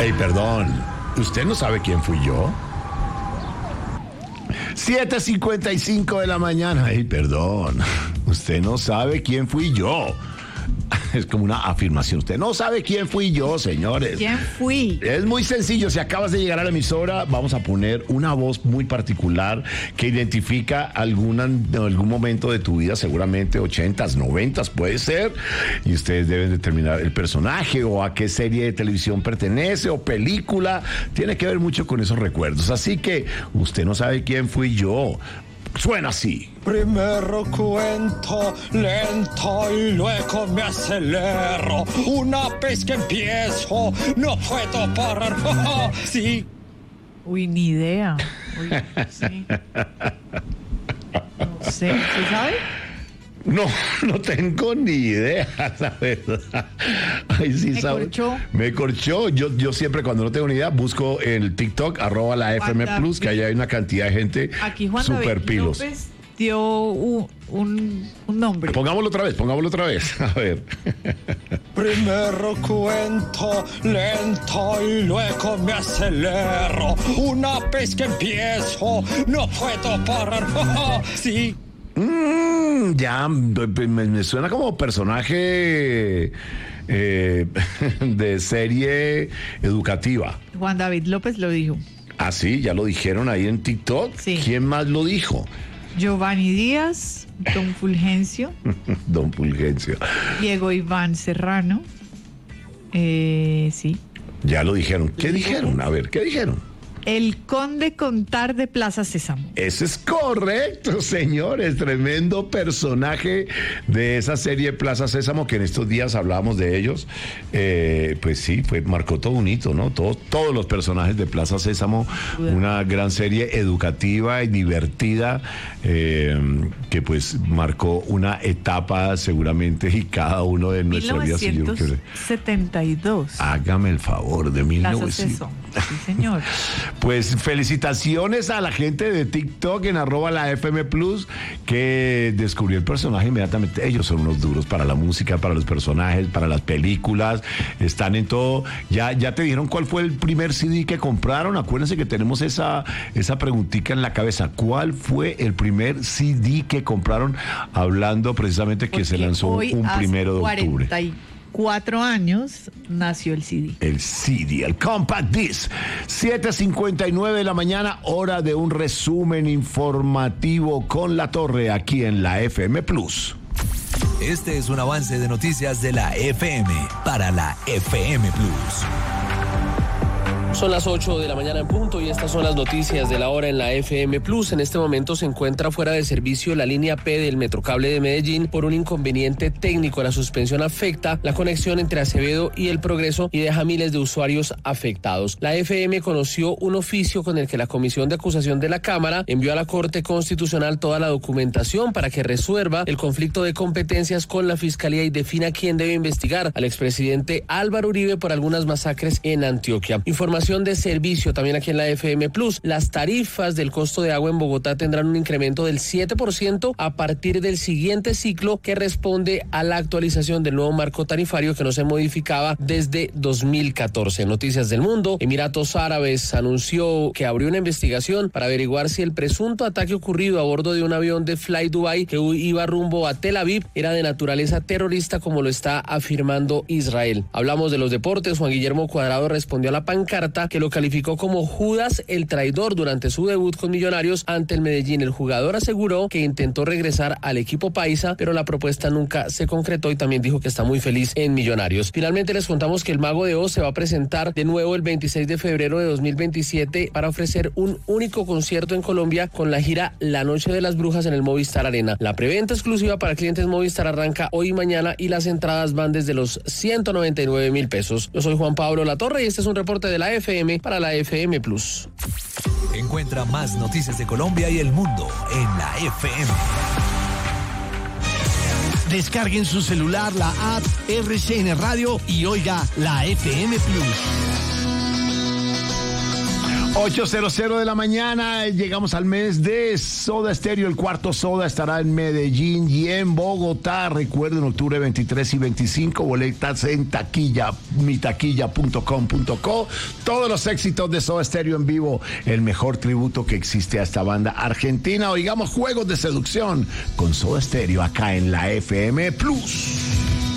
Ey, perdón, ¿usted no sabe quién fui yo? 7:55 de la mañana. Ey, perdón, usted no sabe quién fui yo. Es como una afirmación. Usted no sabe quién fui yo, señores. ¿Quién fui? Es muy sencillo. Si acabas de llegar a la emisora, vamos a poner una voz muy particular que identifica algún momento de tu vida, seguramente 80s, 90s puede ser. Y ustedes deben determinar el personaje o a qué serie de televisión pertenece o película. Tiene que ver mucho con esos recuerdos. Así que usted no sabe quién fui yo. Suena así. Primero cuento lento y luego me acelero. Una vez que empiezo, no puedo parar. Sí. Uy, ni idea. Uy, sí. No sé, ¿usted sabe? No tengo ni idea, la verdad. Ay, sí, Me corchó. Me corchó. Yo siempre cuando no tengo ni idea busco en el TikTok @la FM Plus, que ahí hay una cantidad de gente Aquí Juan super David pilos. López dio un nombre. Pongámoslo otra vez. A ver. Primero cuento lento y luego me acelero. Una vez que empiezo, no puedo parar. Sí. Ya, me suena como personaje de serie educativa. Juan David López lo dijo. Ah, sí, ya lo dijeron ahí en TikTok. Sí. ¿Quién más lo dijo? Giovanni Díaz, Don Fulgencio, Don Fulgencio. Diego Iván Serrano. Sí. Ya lo dijeron. ¿Qué dijeron? A ver, ¿qué dijeron? El Conde Contar de Plaza Sésamo. Eso es correcto, señores. Tremendo personaje de esa serie Plaza Sésamo, que en estos días hablábamos de ellos. Pues sí, marcó todo un hito, ¿no? Todos los personajes de Plaza Sésamo, una gran serie educativa y divertida, que pues marcó una etapa seguramente y cada uno de nuestras vidas. 1972. Hágame el favor, de 1900. Plaza Sésamo. Sí, señor. Pues felicitaciones a la gente de TikTok en @la FM Plus que descubrió el personaje inmediatamente. Ellos son unos duros para la música, para los personajes, para las películas. Están en todo. Ya te dijeron cuál fue el primer CD que compraron. Acuérdense que tenemos esa preguntita en la cabeza. ¿Cuál fue el primer CD que compraron? Hablando precisamente que se lanzó un 1 de octubre. 4 años nació el CD. El CD, el Compact Disc. 7:59 de la mañana, hora de un resumen informativo con La Torre aquí en la FM Plus. Este es un avance de noticias de la FM para la FM Plus. Son las 8 de la mañana en punto y estas son las noticias de la hora en la FM Plus. En este momento se encuentra fuera de servicio la línea P del Metrocable de Medellín por un inconveniente técnico. La suspensión afecta la conexión entre Acevedo y El Progreso y deja miles de usuarios afectados. La FM conoció un oficio con el que la Comisión de Acusación de la Cámara envió a la Corte Constitucional toda la documentación para que resuelva el conflicto de competencias con la Fiscalía y defina quién debe investigar al expresidente Álvaro Uribe por algunas masacres en Antioquia. Información de servicio también aquí en la FM Plus. Las tarifas del costo de agua en Bogotá tendrán un incremento del 7% a partir del siguiente ciclo, que responde a la actualización del nuevo marco tarifario que no se modificaba desde 2014. Noticias del mundo. Emiratos Árabes anunció que abrió una investigación para averiguar si el presunto ataque ocurrido a bordo de un avión de Fly Dubai que iba rumbo a Tel Aviv era de naturaleza terrorista, como lo está afirmando Israel. Hablamos de los deportes. Juan Guillermo Cuadrado respondió a la pancarta que lo calificó como Judas el traidor durante su debut con Millonarios ante el Medellín. El jugador aseguró que intentó regresar al equipo paisa, pero la propuesta nunca se concretó, y también dijo que está muy feliz en Millonarios. Finalmente les contamos que el Mago de Oz se va a presentar de nuevo el 26 de febrero de 2027 para ofrecer un único concierto en Colombia con la gira La Noche de las Brujas en el Movistar Arena. La preventa exclusiva para clientes Movistar arranca hoy y mañana y las entradas van desde los 199.000 pesos. Yo soy Juan Pablo Latorre y este es un reporte de la FM para la FM Plus. Encuentra más noticias de Colombia y el mundo en la FM. Descarguen su celular la app RCN Radio y oiga la FM Plus. 8:00 de la mañana, llegamos al mes de Soda Stereo. El cuarto Soda estará en Medellín y en Bogotá. Recuerden, octubre 23 y 25, boletas en taquilla, mitaquilla.com.co. Todos los éxitos de Soda Stereo en vivo, el mejor tributo que existe a esta banda argentina. Oigamos Juegos de Seducción con Soda Stereo acá en la FM Plus.